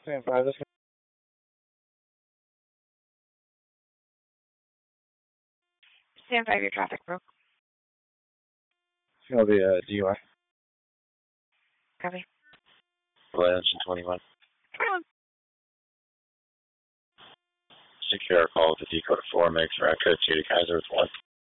Stand 5, this Stand 5, your traffic broke. is going to be a DUI. Copy. Engine 21. 21. Secure call with the Dakota 4, makes for Echo 2 to Kaiser with 1.